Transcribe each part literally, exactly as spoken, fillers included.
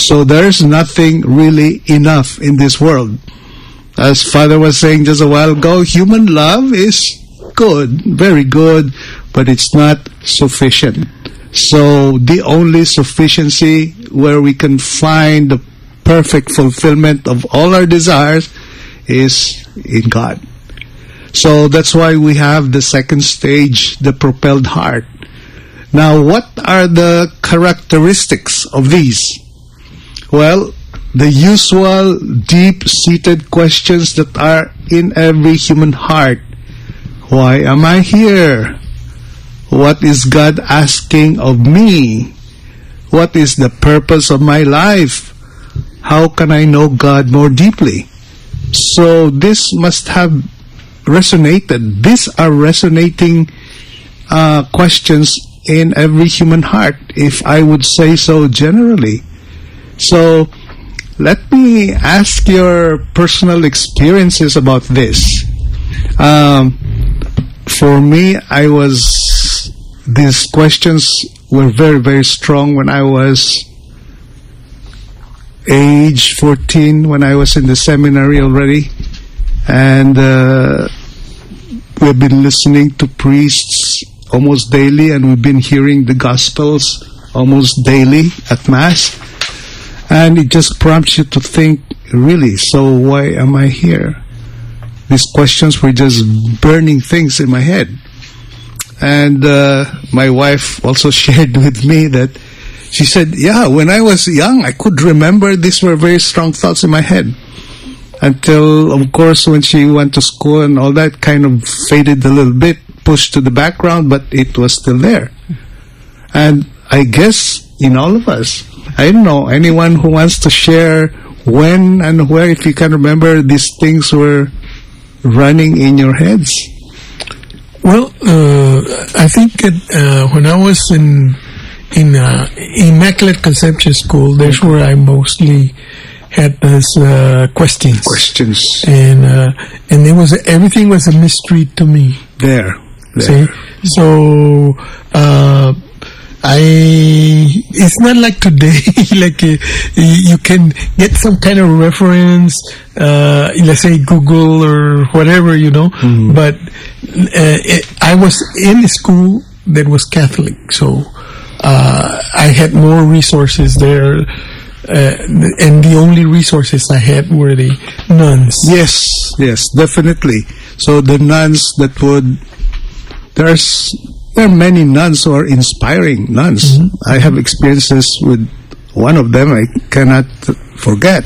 So there's nothing really enough in this world. As Father was saying just a while ago, human love is good, very good, but it's not sufficient. So the only sufficiency where we can find the perfect fulfillment of all our desires is in God. So that's why we have the second stage, the propelled heart. Now, what are the characteristics of these? Well, the usual deep-seated questions that are in every human heart. Why am I here? What is God asking of me? What is the purpose of my life? How can I know God more deeply? So this must have resonated. These are resonating uh, questions in every human heart, if I would say so generally. So let me ask your personal experiences about this. Um, for me, I was, these questions were very, very strong when I was age fourteen, when I was in the seminary already. And uh, we've been listening to priests almost daily, and we've been hearing the Gospels almost daily at Mass. And it just prompts you to think, really, so why am I here? These questions were just burning things in my head. And uh, my wife also shared with me that she said, yeah, when I was young, I could remember these were very strong thoughts in my head. Until, of course, when she went to school and all that kind of faded a little bit, pushed to the background, but it was still there. And I guess in all of us, I don't know, anyone who wants to share when and where, if you can remember, these things were running in your heads. Well, uh, I think that, uh, when I was in in uh, Immaculate Conception School, that's where I mostly had those uh, questions. Questions. And uh, and there was everything was a mystery to me. There. there. See, so uh, I it's not like today. Like uh, you can get some kind of reference, uh, let's say Google or whatever, you know. Mm-hmm. But uh, it, I was in a school that was Catholic, so uh, I had more resources there. Uh, and the only resources I had were the nuns. Yes, yes, definitely. So the nuns that would, there's, there are many nuns who are inspiring nuns. Mm-hmm. I have experiences with one of them I cannot forget.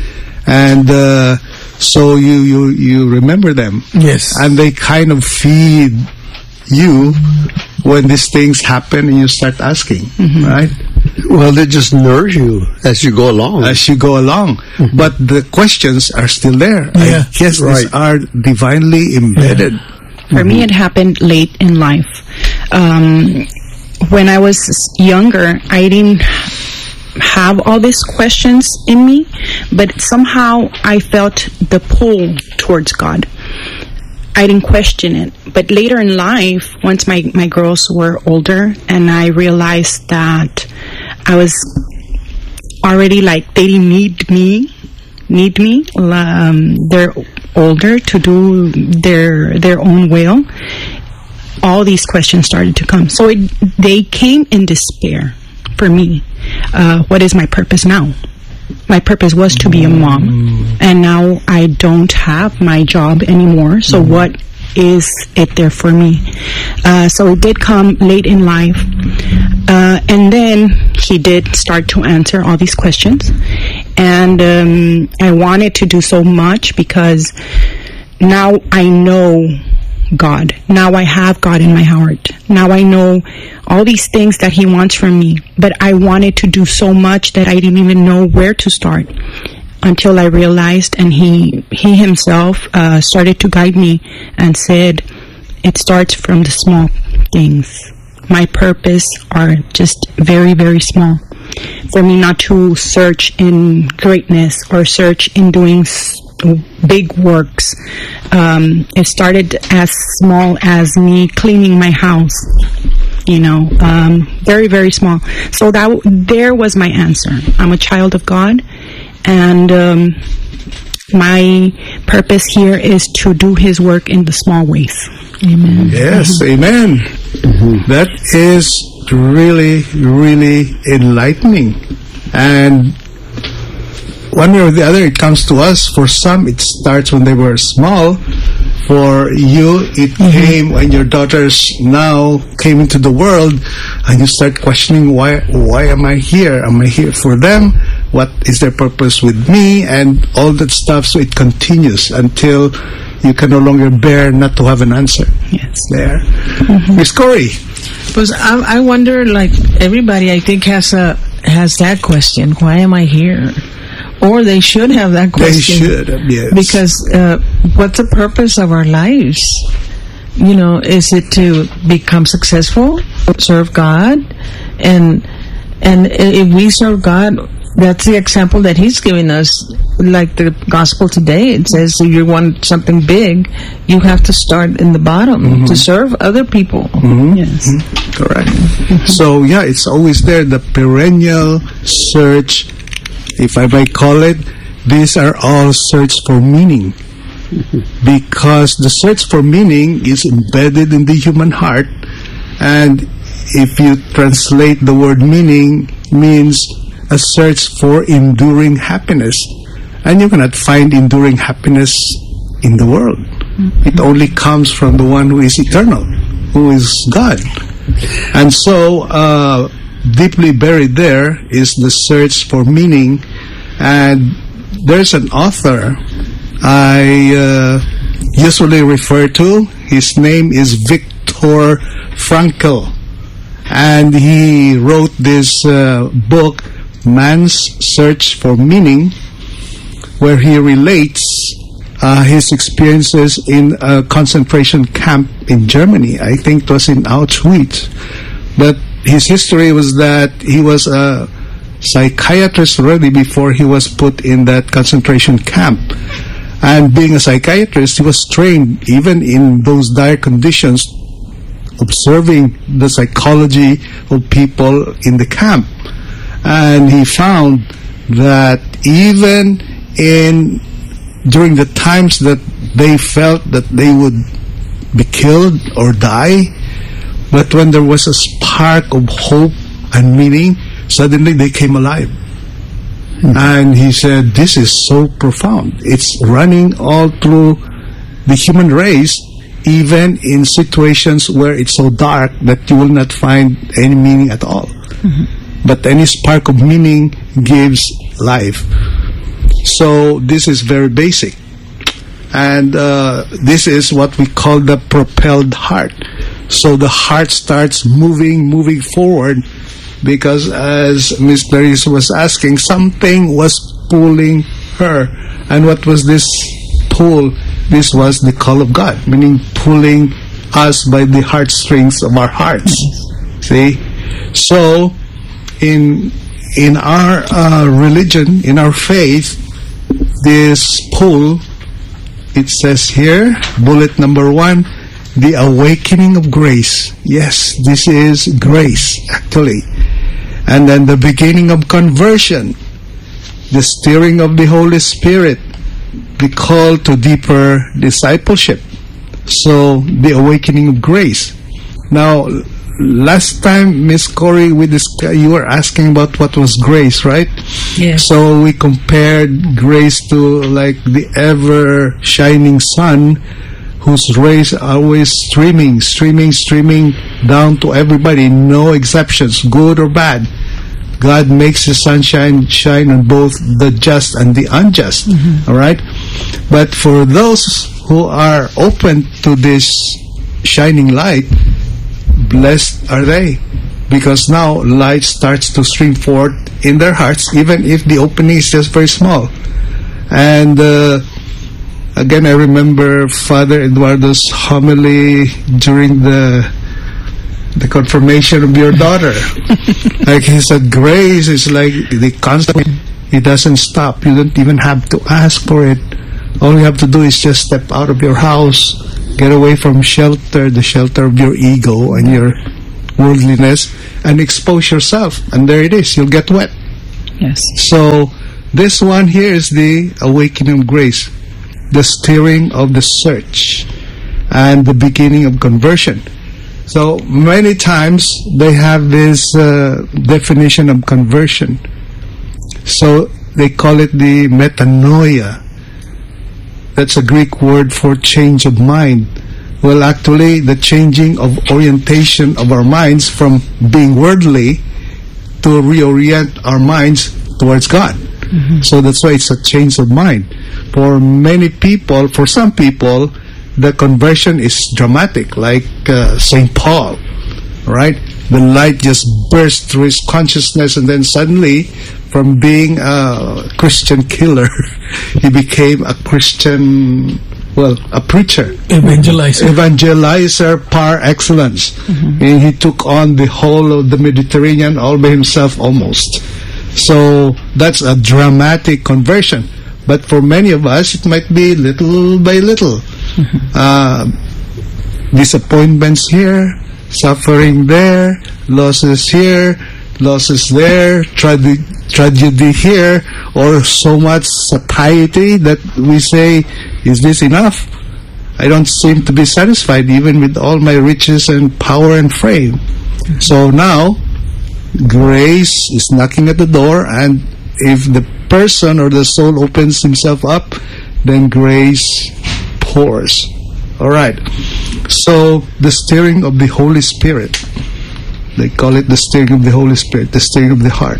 And uh, so you, you, you remember them. Yes. And they kind of feed you when these things happen and you start asking, mm-hmm. right? Well, they just nourish you as you go along. As you go along. Mm-hmm. But the questions are still there. Yeah, I guess right. these are divinely embedded. Yeah. For Mm-hmm. me, it happened late in life. Um, when I was younger, I didn't have all these questions in me, but somehow I felt the pull towards God. I didn't question it. But later in life, once my, my girls were older and I realized that I was already like, they didn't need me, need me. Um, they're older to do their, their own will. All these questions started to come. So it, they came in despair for me. Uh, what is my purpose now? My purpose was to be a mom, mm. and now I don't have my job anymore. So mm. what is it there for me? Uh, so it did come late in life, uh, and then he did start to answer all these questions, and um, I wanted to do so much because now I know God. Now I have God in my heart. Now I know all these things that He wants from me. But I wanted to do so much that I didn't even know where to start until I realized, and He He Himself uh, started to guide me and said, it starts from the small things. My purpose are just very, very small. For me not to search in greatness or search in doing big works. Um, it started as small as me cleaning my house. you know, um, very, very small. So that w- there was my answer. I'm a child of God, and um, my purpose here is to do His work in the small ways. Amen. Yes, amen. That is really, really enlightening. And one way or the other, it comes to us. For some, it starts when they were small. For you, it came when your daughters now came into the world, and you start questioning, why why am I here? Am I here for them? What is their purpose with me? And all that stuff. So it continues until you can no longer bear not to have an answer. Yes. There. Miss Corey. Because I, I wonder, like everybody, I think has a has that question: why am I here? Or they should have that question. They should, yes. Because uh, what's the purpose of our lives? You know, is it to become successful, serve God, and and if we serve God, that's the example that He's giving us. Like the gospel today, it says if you want something big, you have to start in the bottom mm-hmm. to serve other people. Mm-hmm. Yes, mm-hmm. Correct. Mm-hmm. So yeah, it's always there, the perennial search, if I may call it. These are all search for meaning, mm-hmm. because the search for meaning is embedded in the human heart, and if you translate the word meaning, means a search for enduring happiness. And you cannot find enduring happiness in the world. Mm-hmm. It only comes from the one who is eternal, who is God. And so, uh, deeply buried there is the search for meaning. And there's an author I uh, usually refer to. His name is Viktor Frankl. And he wrote this uh, book, Man's Search for Meaning, where he relates uh, his experiences in a concentration camp in Germany. I think it was in Auschwitz. But his history was that he was a psychiatrist already before he was put in that concentration camp. And being a psychiatrist, he was trained even in those dire conditions, observing the psychology of people in the camp. And he found that even in during the times that they felt that they would be killed or die, but when there was a spark of hope and meaning, suddenly they came alive. Mm-hmm. And he said, this is so profound. It's running all through the human race, even in situations where it's so dark that you will not find any meaning at all. Mm-hmm. But any spark of meaning gives life. So this is very basic. And uh, this is what we call the propelled heart. So the heart starts moving, moving forward, because as Miss Clarice was asking, something was pulling her. And what was this pull? This was the call of God, meaning pulling us by the heartstrings of our hearts. See? So in in our uh, religion, in our faith, this pull, it says here, bullet number one, the awakening of grace. Yes, this is grace, actually. And then the beginning of conversion, the stirring of the Holy Spirit, the call to deeper discipleship. So, the awakening of grace. Now, last time, Miss Corey, we discussed, you were asking about what was grace, right? Yes. So we compared grace to like the ever shining sun, whose rays are always streaming, streaming, streaming down to everybody, no exceptions, good or bad. God makes the sunshine shine on both the just and the unjust. Mm-hmm. All right? But for those who are open to this shining light, blessed are they, because now light starts to stream forth in their hearts, even if the opening is just very small. And uh, again, I remember Father Eduardo's homily during the the confirmation of your daughter. Like he said, grace is like the constant. It doesn't stop. You don't even have to ask for it. All you have to do is just step out of your house, get away from shelter, the shelter of your ego and your worldliness and expose yourself. And there it is. You'll get wet. Yes. So this one here is the awakening of grace, the stirring of the search, and the beginning of conversion. So many times they have this uh, definition of conversion. So they call it the metanoia. That's a Greek word for change of mind. Well, actually, the changing of orientation of our minds from being worldly to reorient our minds towards God. Mm-hmm. So that's why it's a change of mind. For many people, for some people, the conversion is dramatic, like uh, Saint Paul, right? The light just burst through his consciousness, and then suddenly, from being a Christian killer, he became a Christian, well, a preacher. Evangelizer. Evangelizer par excellence. Mm-hmm. And he took on the whole of the Mediterranean all by himself almost. So that's a dramatic conversion. But for many of us, it might be little by little. Mm-hmm. Uh, disappointments here, suffering there, losses here, losses there, tragedy, tragedy here, or so much satiety that we say, is this enough? I don't seem to be satisfied even with all my riches and power and fame. Mm-hmm. So now, grace is knocking at the door, and if the person or the soul opens himself up, then grace pours. All right. So the stirring of the Holy Spirit, they call it the stirring of the Holy Spirit, the stirring of the heart.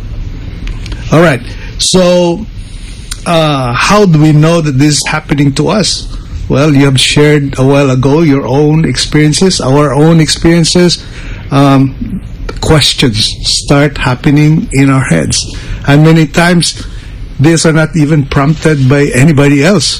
All right. So uh, how do we know that this is happening to us? Well, you have shared a while ago your own experiences, our own experiences. Um, questions start happening in our heads, and many times these are not even prompted by anybody else.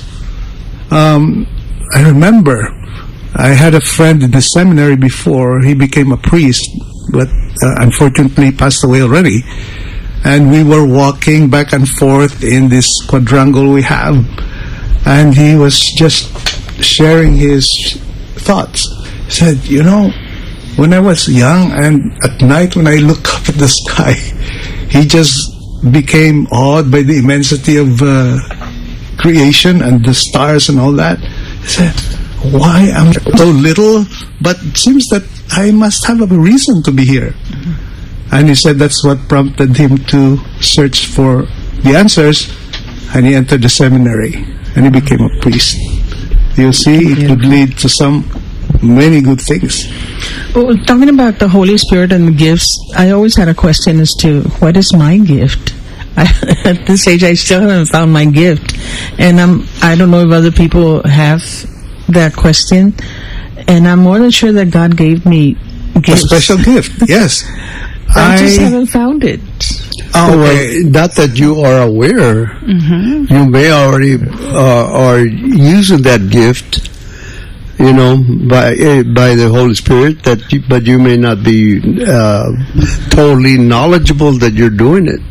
um, I remember I had a friend in the seminary before he became a priest, but uh, unfortunately passed away already, and we were walking back and forth in this quadrangle we have, and he was just sharing his thoughts. He said, you know, when I was young and at night when I look up at the sky, he just became awed by the immensity of uh, creation and the stars and all that. He said, why am I so little? But it seems that I must have a reason to be here. Mm-hmm. And he said that's what prompted him to search for the answers, and he entered the seminary and he became a priest. You see, it could lead to some many good things. Well, talking about the Holy Spirit and the gifts, I always had a question as to what is my gift. I, at this age, I still haven't found my gift, and I'm I don't know if other people have that question. And I'm more than sure that God gave me gifts. A special gift, yes. I, I just haven't found it. Oh, well, not that you are aware. Mm-hmm. You may already uh, are using that gift, you know, by uh, by the Holy Spirit. That, you, but you may not be uh, totally knowledgeable that you're doing it.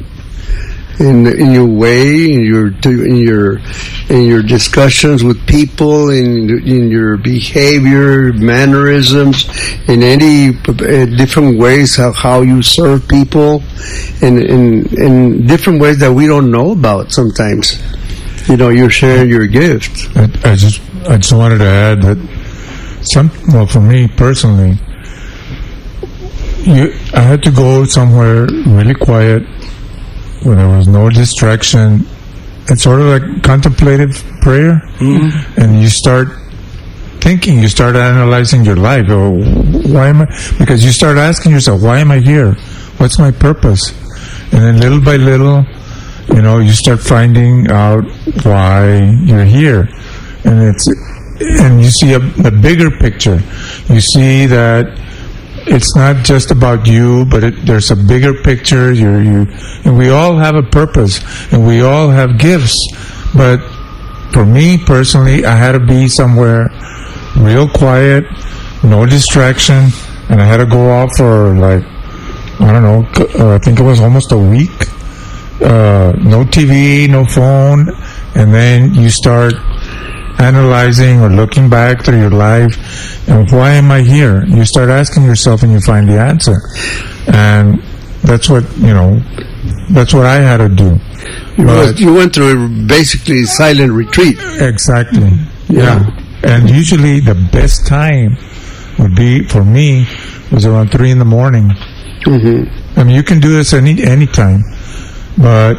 In in your way, in your in your in your discussions with people, in in your behavior, mannerisms, in any uh, different ways of how you serve people, in in in different ways that we don't know about sometimes. You know, you're sharing your gift. I, I just I just wanted to add that some well for me personally, you I had to go somewhere really quiet, where there was no distraction. It's sort of like contemplative prayer. Mm-hmm. And you start thinking, you start analyzing your life. Oh, why am I? Because you start asking yourself, why am I here? What's my purpose? And then little by little, you know, you start finding out why you're here. And it's, and you see a, a bigger picture. You see that it's not just about you, but it, there's a bigger picture. You're, you, and we all have a purpose, and we all have gifts. But for me personally, I had to be somewhere real quiet, no distraction, and I had to go out for like, I don't know, uh, I think it was almost a week. Uh, no T V, no phone, and then you start analyzing or looking back through your life, and why am I here? You start asking yourself, and you find the answer. And that's what, you know, that's what I had to do. You, But- was, you went through a basically silent retreat. Exactly. Yeah. Yeah. And usually the best time would be, for me, was around three in the morning. Mm-hmm. I mean, you can do this any any time, but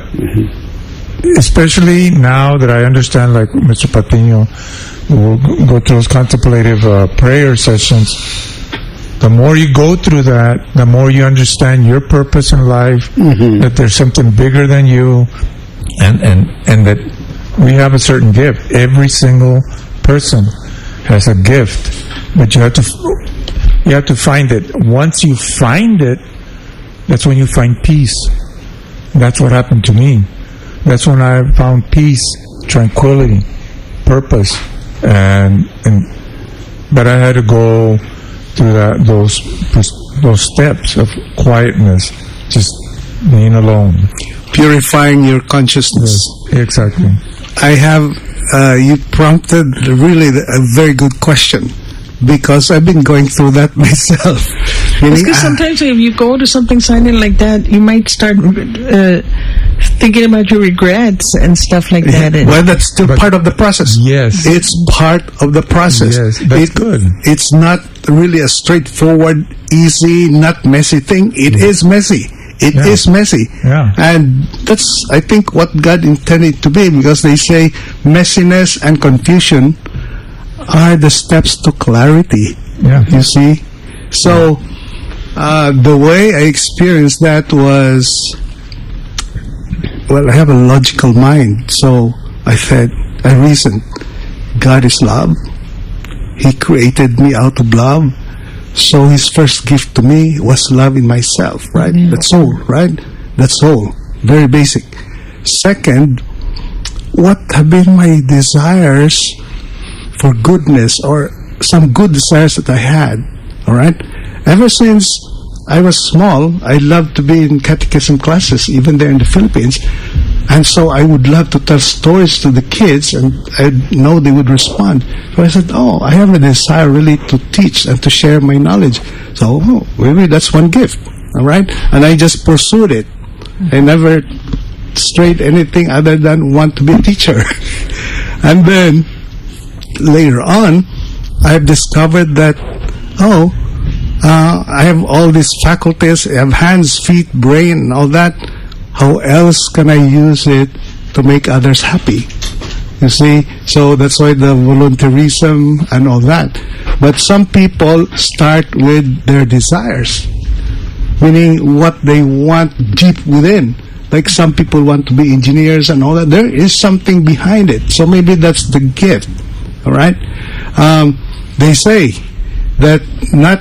especially now that I understand, like Mister Patino, will go through those contemplative uh, prayer sessions. The more you go through that, the more you understand your purpose in life, Mm-hmm. that there's something bigger than you, and, and, and that we have a certain gift. Every single person has a gift, but you have to f- you have to find it. Once you find it, that's when you find peace. That's what happened to me. That's when I found peace, tranquility, purpose, and and but I had to go through that those those steps of quietness, just being alone. Purifying your consciousness. Yes, exactly. I have, uh, you prompted really a very good question, because I've been going through that myself. Meaning, Because ah, sometimes if you go to something silent like that, you might start uh, thinking about your regrets and stuff like that. And well, that's still But- part of the process. Yes. It's part of the process. Yes, that's It- good. It's not really a straightforward, easy, not messy thing. It is messy. It Yeah. is messy. Yeah. And that's, I think, what God intended to be, because they say messiness and confusion are the steps to clarity. Yeah. You see? So, uh, the way I experienced that was, well, I have a logical mind. So I said, I reasoned, God is love. He created me out of love. So His first gift to me was love in myself, right? That's all, right? That's all. Very basic. Second, what have been my desires for goodness, or some good desires that I had, all right? Ever since I was small, I loved to be in catechism classes, even there in the Philippines. And so I would love to tell stories to the kids, and I know they would respond. So I said, oh, I have a desire really to teach and to share my knowledge. So oh, maybe that's one gift, all right? And I just pursued it. I never strayed anything other than want to be a teacher. And then later on, I've discovered that, oh, uh, I have all these faculties, I have hands, feet, brain, and all that. How else can I use it to make others happy? You see? So that's why the volunteerism and all that. But some people start with their desires, meaning what they want deep within. Like some people want to be engineers and all that. There is something behind it. So maybe that's the gift. All right? Um, they say that not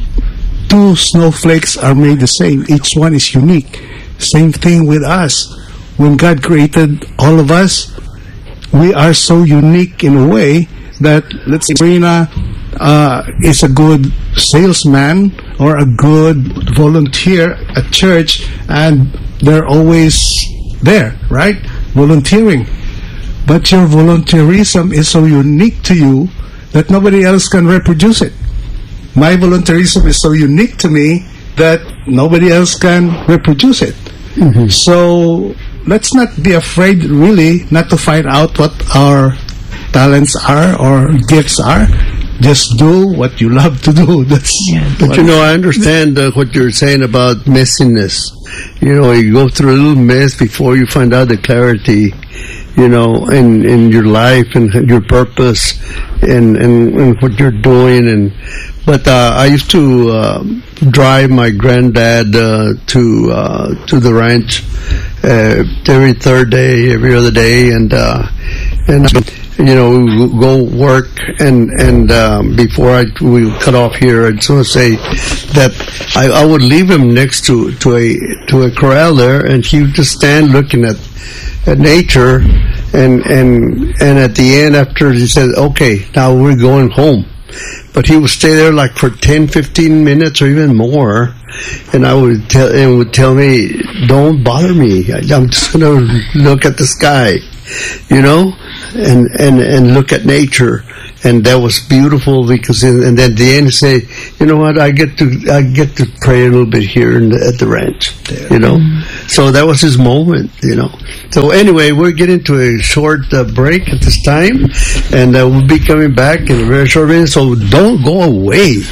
two snowflakes are made the same. Each one is unique. Same thing with us. When God created all of us, we are so unique in a way that, let's say, Rena uh, is a good salesman or a good volunteer at church, and they're always there, right? Volunteering. But your volunteerism is so unique to you that nobody else can reproduce it. My volunteerism is so unique to me that nobody else can reproduce it. Mm-hmm. So let's not be afraid, really, not to find out what our talents are or gifts are. Just do what you love to do. That's But what- you know, I understand uh, what you're saying about messiness. You know, you go through a little mess before you find out the clarity, you know, in, in your life and your purpose and, and, and what you're doing. And But uh, I used to uh, drive my granddad uh, to uh, to the ranch uh, every third day, every other day, and uh, and you know, we would go work, and and um, before I we cut off here, I just want to say that I, I would leave him next to to a to a corral there, and he would just stand looking at at nature, and and and at the end, after he said, "Okay, now we're going home." But he would stay there like for ten, fifteen minutes or even more, and I would tell and would tell me, "Don't bother me. I'm just gonna look at the sky," you know. and, and, and look at nature. And that was beautiful because, in, and then at the end say, you know what, I get to, I get to pray a little bit here in the, at the ranch, you know. Mm-hmm. So that was his moment, you know. So anyway, we're getting to a short uh, break at this time, and uh, we'll be coming back in a very short minute, so don't go away.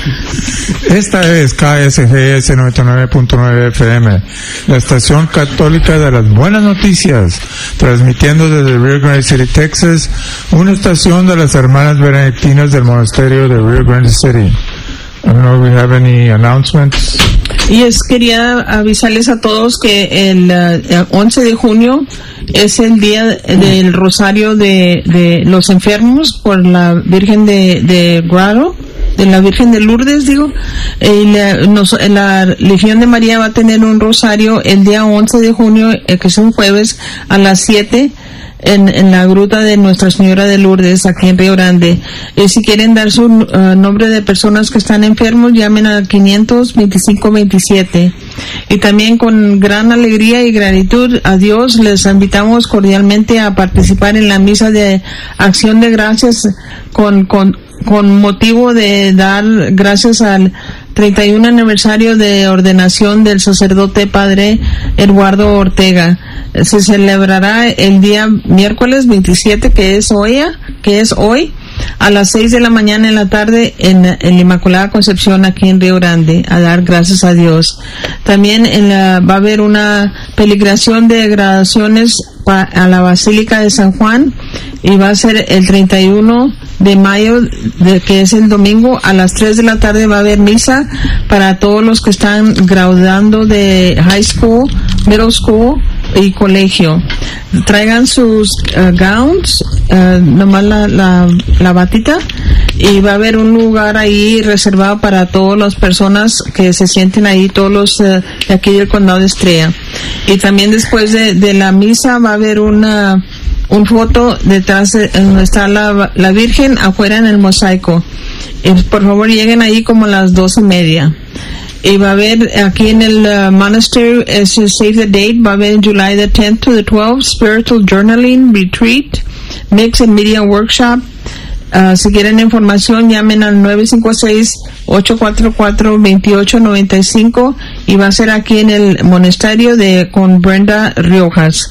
Esta es K S G S noventa y nueve punto nueve F M, la estación católica de las buenas noticias, transmitiendo desde Rio Grande City, Texas, una estación de las hermanas benedictinas del monasterio de Rio Grande City. I don't know if we have any announcements. Yes, quería avisarles a todos que el uh, once de junio es el día del Rosario de, de los enfermos por la Virgen de, de Guaro, de la Virgen de Lourdes, digo. Y la, nos, la Legión de María va a tener un rosario el día once de junio, eh, que es un jueves, a las siete. En, en la gruta de Nuestra Señora de Lourdes, aquí en Río Grande. Y si quieren dar su uh, nombre de personas que están enfermos, llamen al quinientos veinticinco veintisiete. Y también con gran alegría y gratitud a Dios, les invitamos cordialmente a participar en la misa de acción de gracias con, con, con motivo de dar gracias al treinta y uno aniversario de ordenación del sacerdote padre Eduardo Ortega. Se celebrará el día miércoles veintisiete, que es hoy, que es hoy, a las seis de la mañana en la tarde en, en la Inmaculada Concepción, aquí en Río Grande, a dar gracias a Dios. También en la, va a haber una peregrinación de graduaciones pa, a la Basílica de San Juan, y va a ser el treinta y uno de mayo, de, que es el domingo, a las tres de la tarde va a haber misa para todos los que están graduando de high school, middle school y colegio. Traigan sus uh, gowns, uh, nomás la, la, la batita, y va a haber un lugar ahí reservado para todas las personas que se sienten ahí, todos los uh, de aquí del condado de Estrella. Y también después de, de la misa va a haber una un foto detrás de donde está la, la Virgen afuera en el mosaico. Y por favor lleguen ahí como a las dos y media. Y va a haber aquí en el uh, monastery, es uh, save the date, va a haber July the tenth to the twelfth, spiritual journaling retreat, mix and media workshop. Uh, si quieren información, llamen al nueve cinco seis, ocho cuatro cuatro, dos ocho nueve cinco, y va a ser aquí en el monasterio de con Brenda Riojas.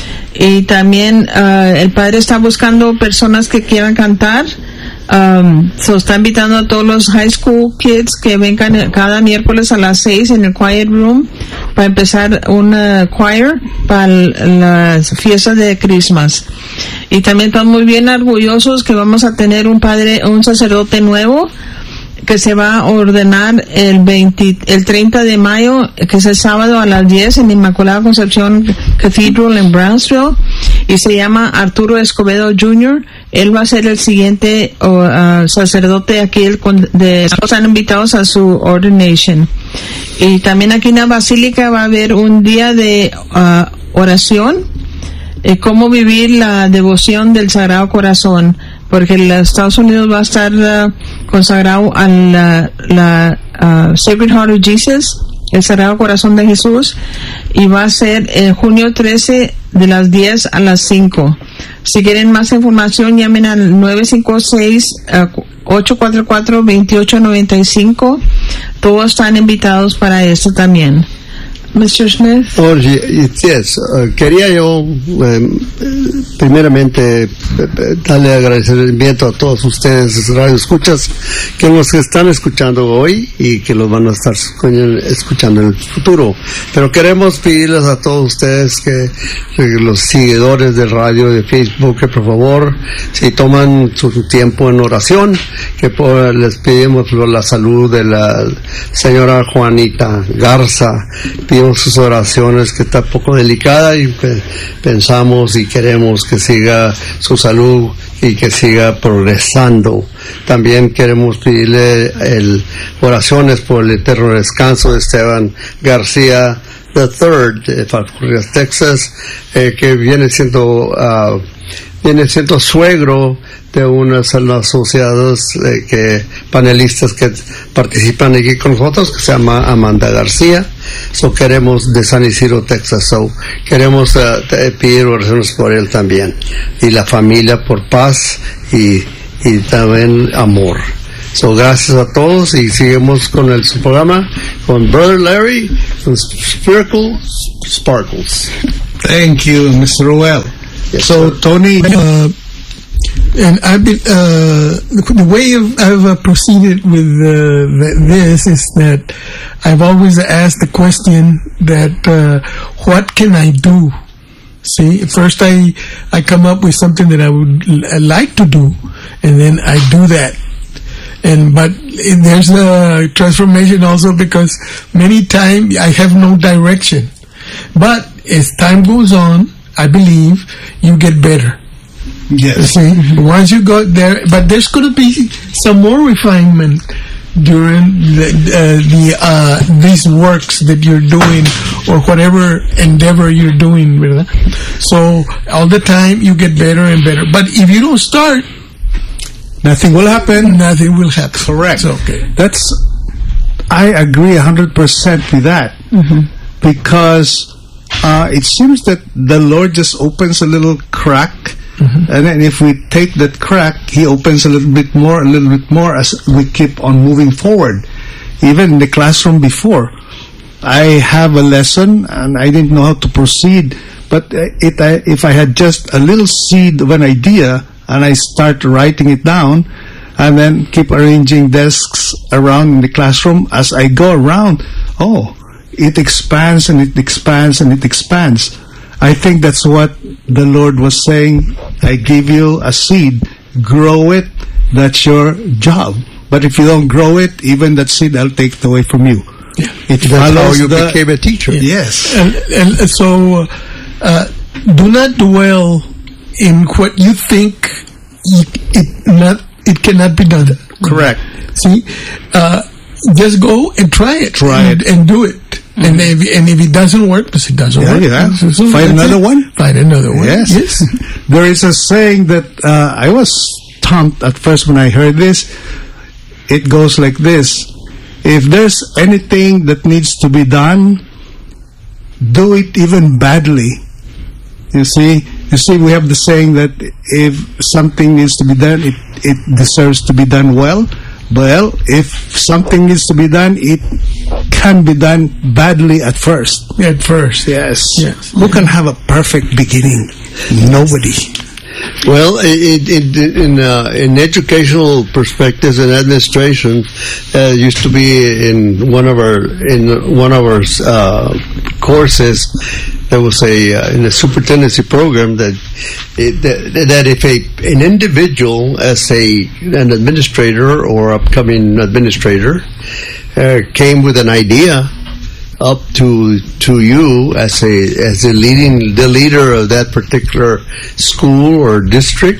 Y también uh, el padre está buscando personas que quieran cantar. Um, so está invitando a todos los high school kids que vengan cada miércoles a las seis en el quiet room para empezar una choir para las fiestas de Christmas. Y también estamos muy bien orgullosos que vamos a tener un padre, un sacerdote nuevo que se va a ordenar el veinte, el treinta de mayo, que es el sábado a las diez en Inmaculada Concepción Cathedral en Brownsville, y se llama Arturo Escobedo junior Él va a ser el siguiente uh, uh, sacerdote aquí el, de, están invitados a su ordination. Y también aquí en la Basílica va a haber un día de uh, oración, eh, cómo vivir la devoción del Sagrado Corazón, porque en los Estados Unidos va a estar uh, consagrado a la, la uh, Sacred Heart of Jesus, el Sagrado Corazón de Jesús, y va a ser el junio trece de las diez a las cinco. Si quieren más información, llamen al nueve cinco seis, ocho cuatro cuatro, dos ocho nueve cinco. Todos están invitados para esto también. mister Smith. Oh, yes. Uh, quería yo um, primeramente darle agradecimiento a todos ustedes, radio escuchas, que los que están escuchando hoy y que los van a estar escuchando en el futuro. Pero queremos pedirles a todos ustedes que, que los seguidores de radio, de Facebook, que por favor, si toman su tiempo en oración, que por, les pedimos por la salud de la señora Juanita Garza. Sus oraciones, que está un poco delicada, y pe- pensamos y queremos que siga su salud y que siga progresando. También queremos pedirle el, oraciones por el eterno descanso de Esteban García the third de Falfurrias, Texas, eh, que viene siendo uh, viene siendo suegro de unos asociados eh, que panelistas que participan aquí con nosotros, que se llama Amanda García. So queremos de San Isidro, Texas. So queremos uh, pedir oraciones por él también. Y la familia por paz y, y también amor. So gracias a todos y seguimos con el su programa con Brother Larry con Spherical Sparkles. Thank you, Mister Ruel. Yes, so, sir. Tony, Uh, and I've been, uh, the way I've, I've uh, proceeded with uh, th- this is that I've always asked the question that uh, what can I do? See, first I I come up with something that I would l- like to do, and then I do that. And but there's a transformation also because many times I have no direction. But as time goes on, I believe you get better. yes. See, once you go there, but there's going to be some more refinement during the, uh, the uh, these works that you're doing or whatever endeavor you're doing. ¿Verdad? So all the time you get better and better. But if you don't start, Nothing will happen. nothing will happen. Correct. It's okay. That's, I agree one hundred percent with that. Because uh, it seems that the Lord just opens a little crack, and then if we take that crack, He opens a little bit more, a little bit more as we keep on moving forward. Even in the classroom before, I have a lesson and I didn't know how to proceed, but uh, it, I, if I had just a little seed of an idea and I start writing it down and then keep arranging desks around in the classroom as I go around, oh, it expands and it expands and it expands. I think that's what the Lord was saying. I give you a seed, grow it, that's your job. But if you don't grow it, even that seed I'll take it away from you. It That's how follows you the, became a teacher. yes. And, and so, uh, do not dwell in what you think it, it not it cannot be done. Correct. See, uh, just go and try it. Try and, it. and do it. And if and if it doesn't work, because it doesn't Yeah, work, yeah. so- so Find that's another it. one? Find another one. Yes. Yes. There is a saying that uh, I was stumped at first when I heard this. It goes like this: if there's anything that needs to be done, do it even badly. You see, you see, we have the saying that if something needs to be done, it it deserves to be done well. Well, if something needs to be done, it can be done badly at first. At first. Yes. Yes. Who can have a perfect beginning? Nobody. Well, it, it, in uh, in educational perspectives and administration, uh, used to be in one of our in one of our uh, courses. There was a uh, in the superintendency program that it, that, that if a an individual as a an administrator or upcoming administrator uh, came with an idea up to to you as a as a leading the leader of that particular school or district,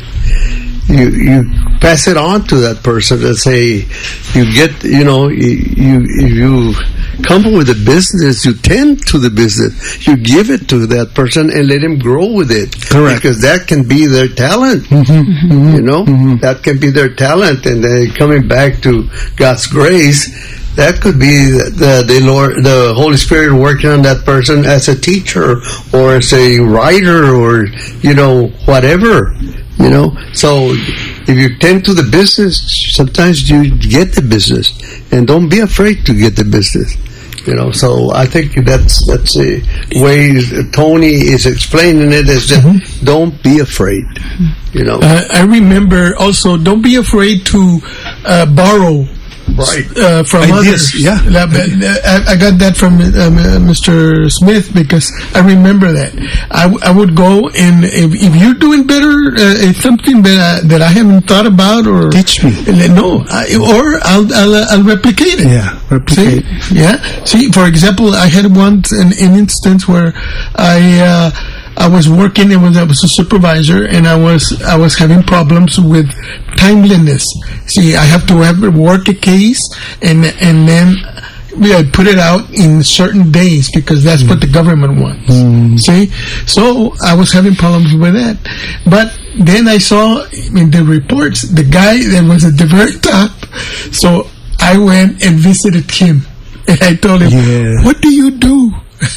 you you pass it on to that person and say, you get you know you you, you come up with a business, you tend to the business, you give it to that person and let him grow with it. Correct. Because that can be their talent. You know, that can be their talent, and then coming back to God's grace, that could be the the Lord, the Holy Spirit working on that person as a teacher or as a writer or you know whatever. You know, so if you tend to the business, sometimes you get the business, and don't be afraid to get the business. You know, so I think that's that's a way Tony is explaining it is that Mm-hmm. don't be afraid. You know, Uh, I remember also, don't be afraid to uh, borrow right? uh, from Ideas, others. yeah. That- that- I, I got that from um, uh, Mister Smith because I remember that. I, w- I would go and if, if you're doing better, uh, it's something that I, that I haven't thought about or Teach me. No, I, or I'll, I'll uh, I'll replicate it. Yeah, replicate. See? Yeah. See, for example, I had once an, an instance where I uh, I was working and was I was a supervisor, and I was I was having problems with timeliness. See, I have to have work a case, and and then we I put it out in certain days because that's what the government wants. See, so I was having problems with that, but then I saw in the reports the guy that was at the very top, so I went and visited him. And I told him, Yeah. what do you do?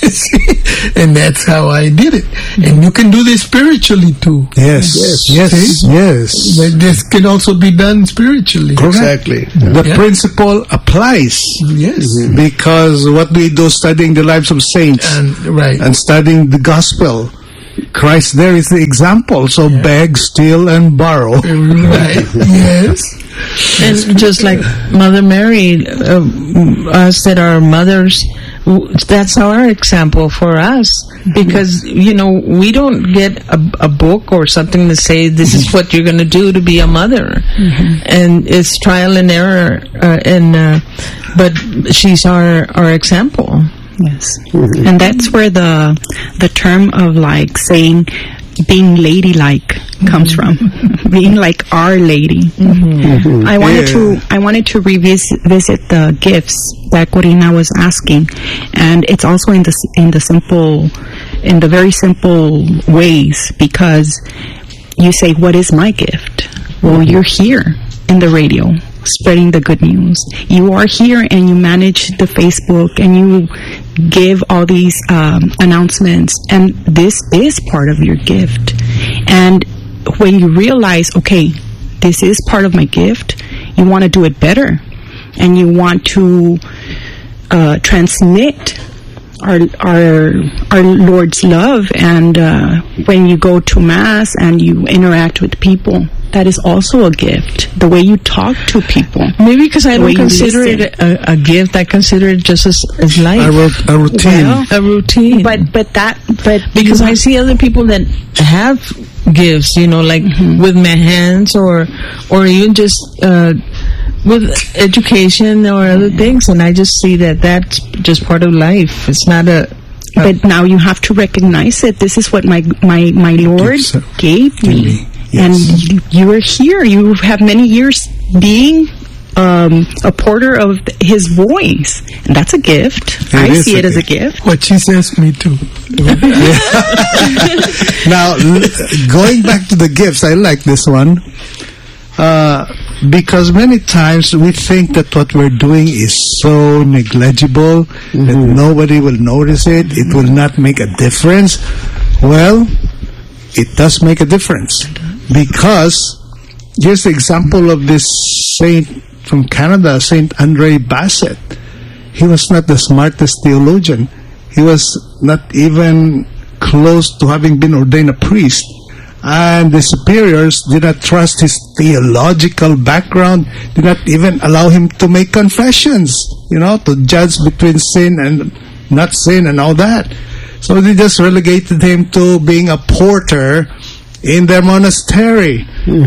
And that's how I did it. And you can do this spiritually too. Yes, yes, See? yes. But this can also be done spiritually. Exactly. The Yeah. principle applies Yes. because what we do studying the lives of saints And right. and studying the gospel, Christ there is the example. So beg, steal, and borrow. Right. Yes. And just like Mother Mary, uh, us that are mothers, w- that's our example for us. Because, you know, we don't get a, a book or something to say, this is what you're going to do to be a mother. And it's trial and error. Uh, and uh, But she's our, our example. Yes. And that's where the the term of like saying being ladylike comes from. Being like Our Lady. I wanted Yeah. to I wanted to revisit visit the gifts that Corina was asking, and it's also in the s- in the simple in the very simple ways, because you say, what is my gift? Well, you're here in the radio spreading the good news. You are here and you manage the Facebook and you give all these um, announcements, and this is part of your gift. And when you realize, okay, this is part of my gift, you want to do it better, and you want to uh, transmit our our our Lord's love. And uh, when you go to Mass and you interact with people, that is also a gift. The way you talk to people. Maybe because I The way don't you consider listen. it a, a gift, I consider it just as, as life. A, ro- a routine. Well, a routine. But but that but because you I see other people that have gifts, you know, like with my hands, or or even just uh, with education or other things, and I just see that that's just part of life. It's not a. But now you have to recognize it. This is what my my my Lord Gives, uh, gave me, me, and yes. you, you are here. You have many years being um, a porter of His voice, and that's a gift. I is see a it as a gift. gift. What she says, me too. Now, l- going back to the gifts, I like this one. Uh, because many times we think that what we're doing is so negligible that nobody will notice it, it will not make a difference. Well, it does make a difference. Because here's the example of this saint from Canada, Saint Andre Bassett. He was not the smartest theologian. He was not even close to having been ordained a priest. And the superiors did not trust his theological background, did not even allow him to make confessions, you know, to judge between sin and not sin and all that. So they just relegated him to being a porter in their monastery.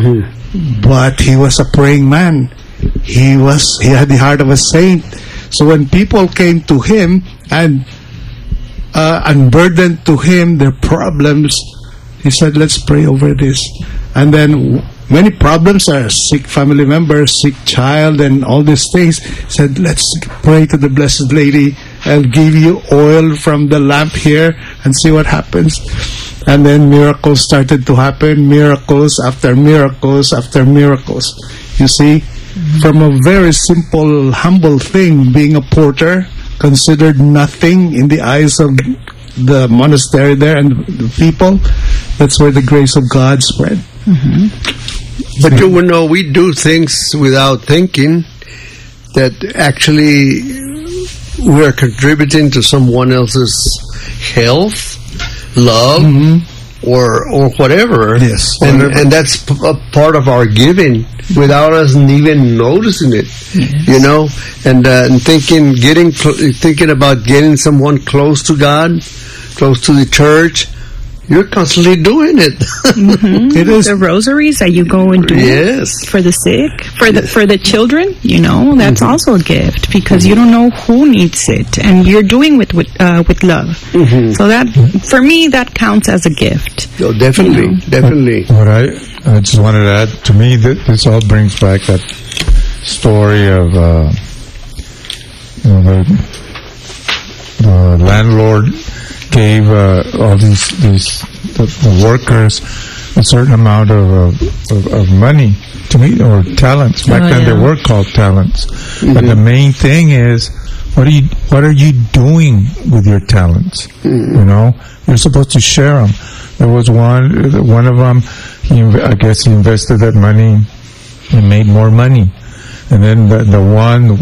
But he was a praying man. He was, he had the heart of a saint. So when people came to him and uh, unburdened to him their problems, he said, let's pray over this. And then w- many problems are sick family members, sick child, and all these things. He said, let's pray to the Blessed Lady. I'll give you oil from the lamp here and see what happens. And then miracles started to happen, miracles after miracles after miracles. You see, from a very simple, humble thing, being a porter, considered nothing in the eyes of the monastery there and the people, that's where the grace of God spread. But you know, we do things without thinking that actually we are contributing to someone else's health, love, or or whatever. Yes, and whatever. and that's p- a part of our giving without us even noticing it. You know, and, uh, and thinking, getting, cl- thinking about getting someone close to God, close to the church. You're constantly doing it. It is. The rosaries that you go and do Yes. for the sick, for the for the children, you know, that's also a gift, because you don't know who needs it, and you're doing with with uh, with love. So that, for me, that counts as a gift. Oh, definitely, You know. definitely. What I, I just wanted to add, to me, th- this all brings back that story of, uh, you know, the, the landlord gave uh, all these these the, the workers a certain amount of, uh, of of money to me, or talents. Back Oh, then yeah. they were called talents, but the main thing is What are you What are you doing with your talents? Mm. You know, you're supposed to share them. There was one one of them. He, I guess, he invested that money and made more money. And then the the one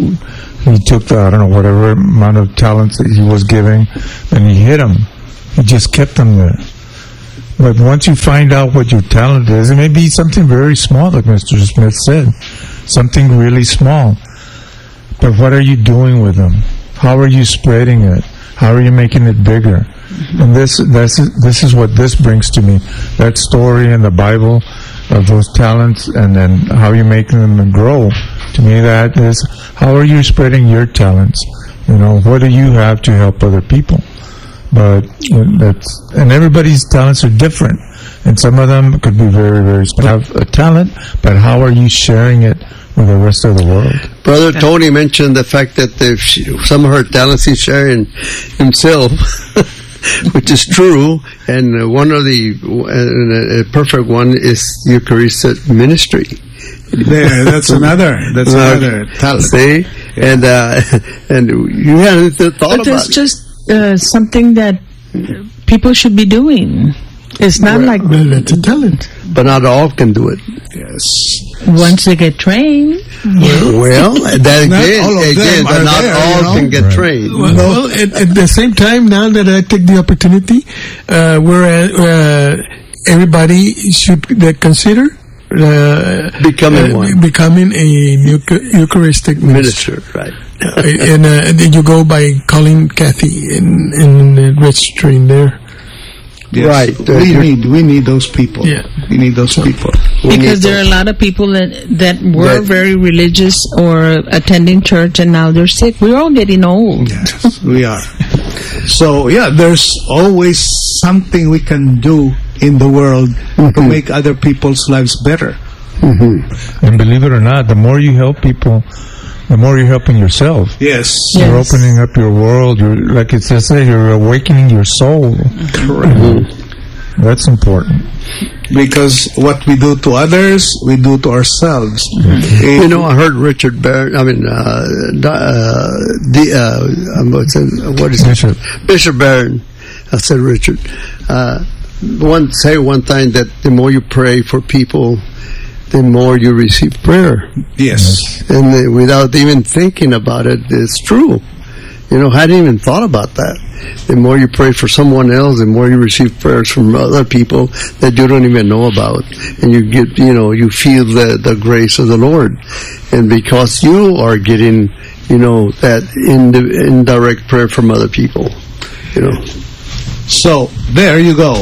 he took the I don't know whatever amount of talents that he was giving, and he hid them. He just kept them there. But once you find out what your talent is, it may be something very small, like Mister Smith said, something really small. But what are you doing with them? How are you spreading it? How are you making it bigger? Mm-hmm. And this, this, this is what this brings to me. That story in the Bible of those talents, and then how you're making them grow. To me, that is, how are you spreading your talents? You know, what do you have to help other people? But you know, that's, and everybody's talents are different. And some of them could be very, very have a talent, but how are you sharing it with the rest of the world? Brother Tony mentioned the fact that if she, some of her talents he's sharing himself, which is true. And one of the uh, a perfect one is Eucharistic ministry. There, that's another. That's another talent. See, yeah. and uh, and you hadn't thought but about it's it. just uh, something that people should be doing. It's not well, like well, it's a talent, but not all can do it. Yes. Once they get trained. Well, that Not again, all of again, them but are not there, all you know? can get Right. trained. Well, well at, at the same time, now that I take the opportunity, uh, where uh, everybody should uh, consider uh, Becoming uh, one. becoming a Euch- Eucharistic minister. Minister, right? uh, and, uh, and then you go by calling Kathy and, and uh, registering there. Yes. Right. Uh, we you're- need we need those people. Yeah. We need those people. We Because need there are a lot of people that, that were That- very religious or attending church and now they're sick. We're all getting old. Yes, we are. So yeah, there's always something we can do in the world to make other people's lives better. And believe it or not, the more you help people, the more you're helping yourself. Yes. Yeah. You're Yes. opening up your world. You're, like it says, you're awakening your soul. Correct. That's important. Because what we do to others, we do to ourselves. If- You know, I heard Richard Barron. I mean, uh, uh, the uh, um, what's it, what is Bishop. it? Bishop Barron. I said Richard. Uh, one say one time that the more you pray for people, the more you receive prayer, yes. and uh, without even thinking about it, it's true. You know, I hadn't even thought about that. The more you pray for someone else, the more you receive prayers from other people that you don't even know about. And you get, you know, you feel the, the grace of the Lord. And because you are getting, you know, that in indirect prayer from other people, you know. So, there you go.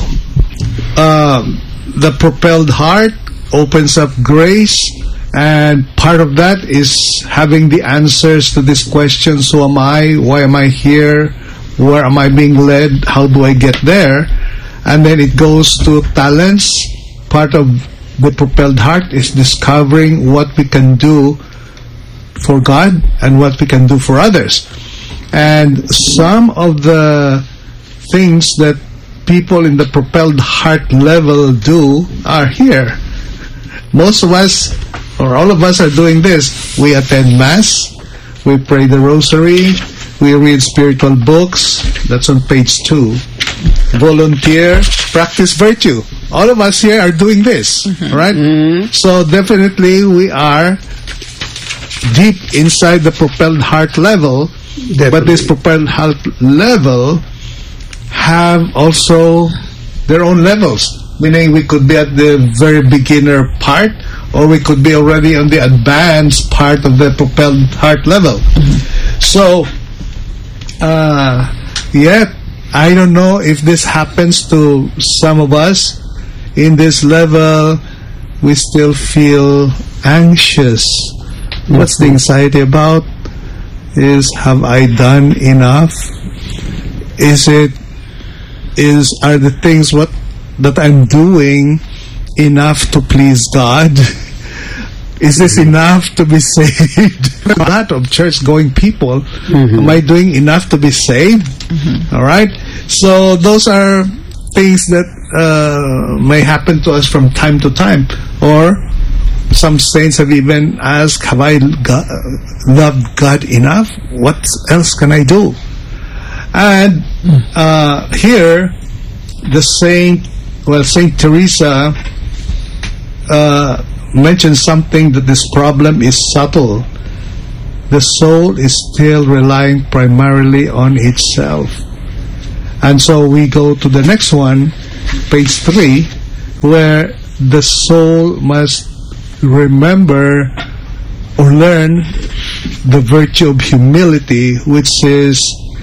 Um, the propelled heart opens up grace, and part of that is having the answers to these questions. Who am I? Why am I here? Where am I being led? How do I get there? And then it goes to talents. Part of the propelled heart is discovering what we can do for God and what we can do for others. And some of the things that people in the propelled heart level do are here. Most of us, or all of us, are doing this. We attend Mass, we pray the Rosary, we read spiritual books. That's on page two. Volunteer, practice virtue. All of us here are doing this, mm-hmm. right? Mm-hmm. So definitely we are deep inside the propelled heart level, definitely. But this propelled heart level have also their own levels. Meaning we could be at the very beginner part, or we could be already on the advanced part of the propelled heart level. Mm-hmm. So, uh, yet, I don't know if this happens to some of us. In this level, we still feel anxious. Mm-hmm. What's the anxiety about? Is, have I done enough? Is it, is, are the things what that I'm doing enough to please God? Is this enough to be saved? A lot of church-going people, mm-hmm. am I doing enough to be saved? Mm-hmm. All right? So those are things that uh, may happen to us from time to time. Or some saints have even asked, have I go- loved God enough? What else can I do? And uh, here, the saint, well, Saint Teresa uh, mentions something that this problem is subtle. The soul is still relying primarily on itself. And so we go to the next one, page three, where the soul must remember or learn the virtue of humility, which says,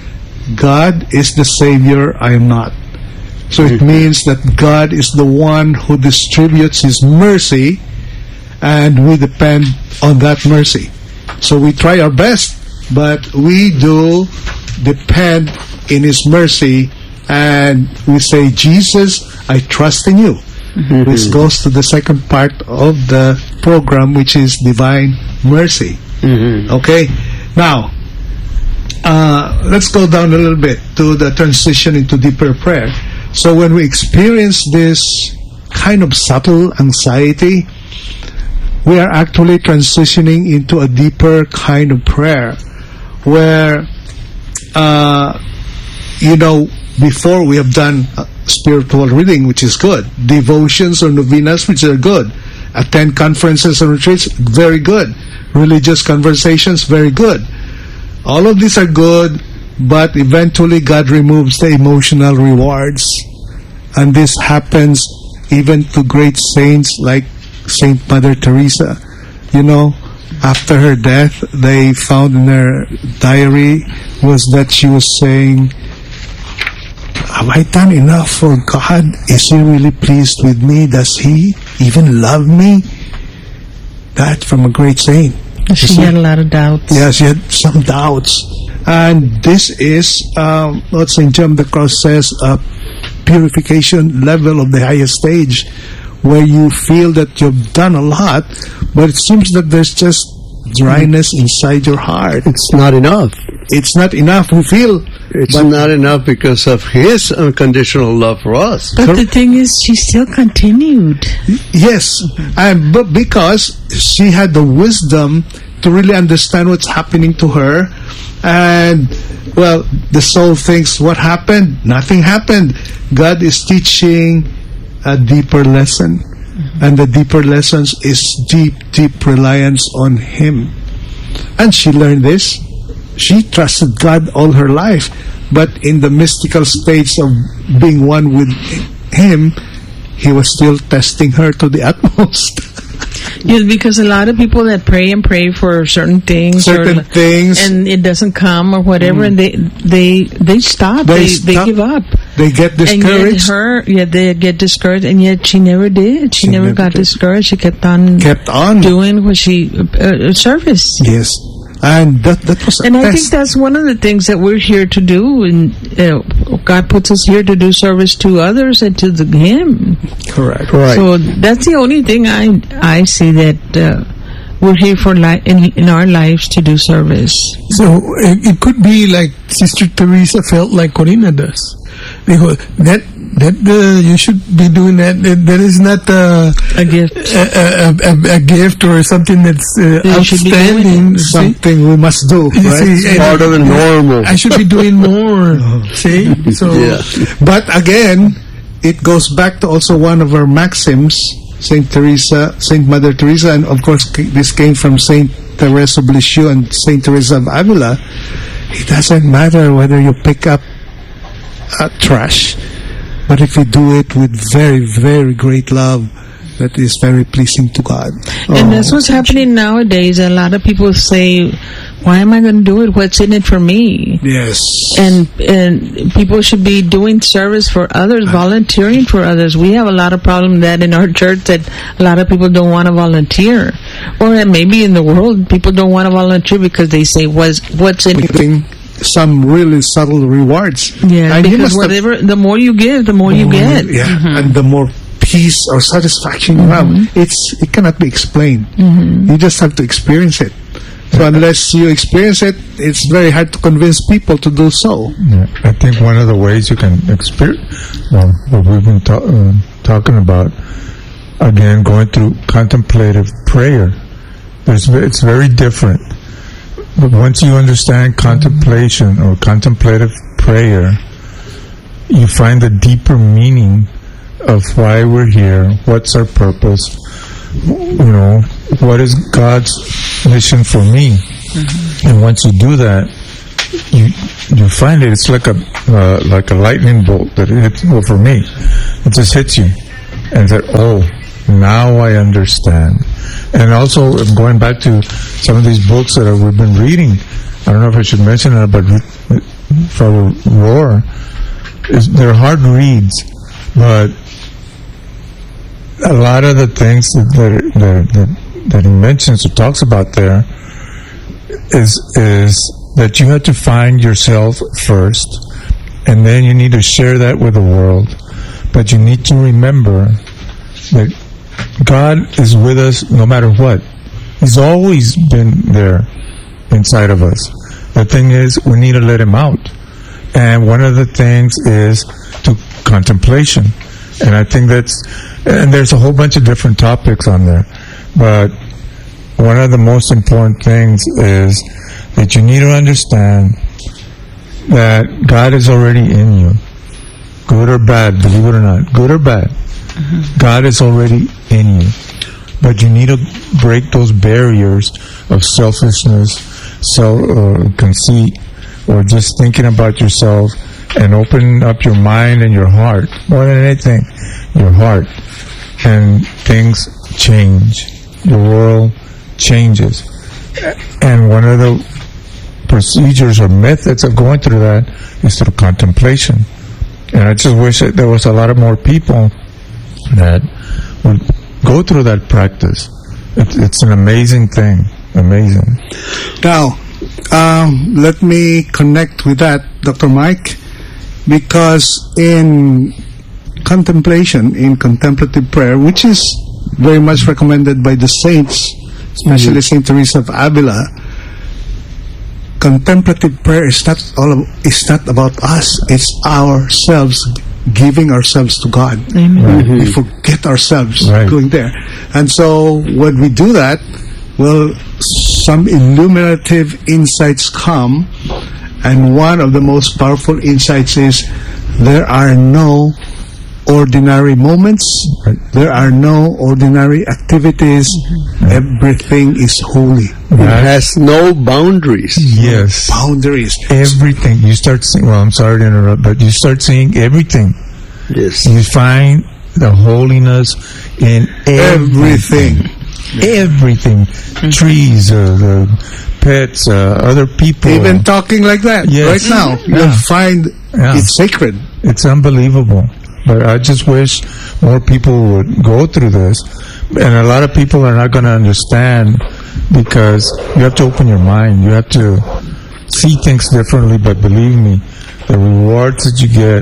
God is the Savior, I am not. So it means that God is the one who distributes His mercy, and we depend on that mercy. So we try our best, but we do depend in His mercy, and we say, Jesus, I trust in you. Mm-hmm. Which goes to the second part of the program, which is divine mercy. Mm-hmm. Okay? Now, uh, let's go down a little bit to the transition into deeper prayer. So when we experience this kind of subtle anxiety, we are actually transitioning into a deeper kind of prayer where, uh, you know, before we have done uh, spiritual reading, which is good, devotions or novenas, which are good, attend conferences and retreats, very good, religious conversations, very good. All of these are good, but eventually God removes the emotional rewards. And this happens even to great saints like Saint Mother Teresa. You know, after her death, they found in her diary was that she was saying, have I done enough for God? Is He really pleased with me? Does He even love me? That from a great saint. She had a lot of doubts. Yeah, she had some doubts. And this is um, what Saint John the Cross says, a purification level of the highest stage, where you feel that you've done a lot, but it seems that there's just dryness inside your heart. It's not enough. It's not enough. We feel it's not enough because of His unconditional love for us. But the thing is, she still continued. Yes, and but because she had the wisdom to really understand what's happening to her, and well, the soul thinks, what happened? Nothing happened. God is teaching a deeper lesson. Mm-hmm. And the deeper lessons is deep, deep reliance on Him. And she learned this. She trusted God all her life. But in the mystical states of being one with Him, He was still testing her to the utmost. Yes, because a lot of people that pray and pray for certain things, certain or, things, and it doesn't come or whatever, mm. and they they they stop. They, they, stop. they give up. They get discouraged. And yet her, yeah, they get discouraged, and yet she never did. She, she never, never got did. discouraged. She kept on, kept on doing what she uh, service. Yes. And that, that was a and test. I think that's one of the things that we're here to do, and uh, God puts us here to do service to others and to the, Him. Correct. Right. So that's the only thing I I see that uh, we're here for li- in in our lives to do service. So it, it could be like Sister Teresa felt like Corina does. Because that that uh, you should be doing that. That, that is not uh, a gift, a, a, a, a gift or something that's uh, outstanding. Something we must do. You right? See, part of the normal. I should be doing more. See, so yeah. But again, it goes back to also one of our maxims, Saint Teresa, Saint Mother Teresa, and of course this came from Saint Teresa of Lisieux and Saint Teresa of Avila. It doesn't matter whether you pick up uh, trash, but if you do it with very, very great love, that is very pleasing to God. And oh. that's what's happening nowadays. A lot of people say, why am I going to do it? What's in it for me? Yes. And and people should be doing service for others, volunteering for others. We have a lot of problem that in our church that a lot of people don't want to volunteer. Or maybe in the world, people don't want to volunteer because they say, what's, what's in it? Some really subtle rewards. Yeah, and because whatever, the more you give, the more the you more get. You, yeah, mm-hmm. and the more peace or satisfaction you mm-hmm. have. It's it cannot be explained. Mm-hmm. You just have to experience it. So unless you experience it, it's very hard to convince people to do so. Yeah, I think one of the ways you can experience, well, what we've been ta- uh, talking about, again, going through contemplative prayer. There's, it's very different. But once you understand contemplation or contemplative prayer, you find the deeper meaning of why we're here, what's our purpose, you know, what is God's mission for me. Mm-hmm. And once you do that, you you find it, it's like a uh, like a lightning bolt that it hits, well, for me, it just hits you. And that, oh, now I understand. And also, going back to some of these books that we've been reading, I don't know if I should mention it, but Father Rohr, is they're hard reads, but a lot of the things that that, that that he mentions or talks about there is is that you have to find yourself first, and then you need to share that with the world. But you need to remember that God is with us no matter what. He's always been there inside of us. The thing is, we need to let Him out. And one of the things is to contemplation. And I think that's, and there's a whole bunch of different topics on there. But one of the most important things is that you need to understand that God is already in you. Good or bad, believe it or not. Good or bad. Mm-hmm. God is already in you. But you need to break those barriers of selfishness, self, uh, conceit, or just thinking about yourself, and open up your mind and your heart. More than anything, your heart. And things change. The world changes. And one of the procedures or methods of going through that is through contemplation. And I just wish that there was a lot of more people that would go through that practice. It's, it's an amazing thing. Amazing. Now, um, let me connect with that, Doctor Mike, because in contemplation, in contemplative prayer, which is very much recommended by the saints, especially mm-hmm. Saint Teresa of Avila, contemplative prayer is not all of, is not about us. It's ourselves giving ourselves to God. Amen. Right. We forget ourselves right. going there. And so when we do that, well, some illuminative insights come, and one of the most powerful insights is there are no ordinary moments, right. there are no ordinary activities, mm-hmm. everything is holy. It has no boundaries. Yes. Boundaries. Everything. You start seeing, well, I'm sorry to interrupt, but you start seeing everything. Yes. You find the holiness in everything. Everything. Everything. Mm-hmm. Trees, uh, the pets, uh, other people. Even talking like that yes. right now, yeah. you'll find yeah. it's sacred. It's unbelievable. But I just wish more people would go through this. And a lot of people are not going to understand, because you have to open your mind. You have to see things differently. But believe me, the rewards that you get,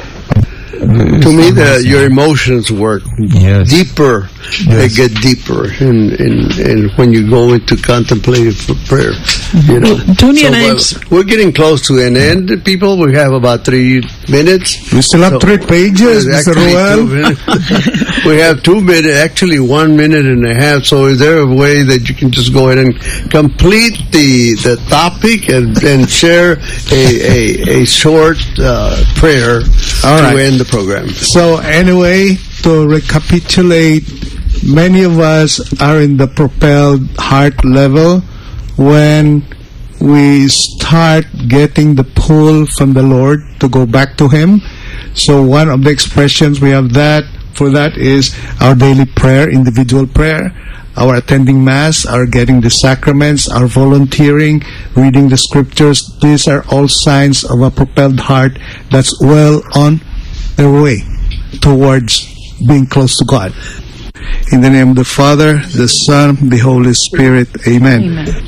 to me, the, your emotions work yes. deeper. Yes. They get deeper in, in, in when you go into contemplative prayer. You know, well, Tony so and I, we're, we're getting close to an end. People, we have about three minutes. We still have so three pages, Mister Ruel. We have two minutes, actually one minute and a half. So is there a way that you can just go ahead and complete the the topic and, and share a a, a short uh, prayer All right. to end the program? So anyway, to recapitulate, many of us are in the propelled heart level when we start getting the pull from the Lord to go back to Him. So one of the expressions we have that for that is our daily prayer, individual prayer, our attending Mass, our getting the sacraments, our volunteering, reading the scriptures. These are all signs of a propelled heart that's well on their way towards being close to God. In the name of the Father, the Son, the Holy Spirit. Amen. Amen.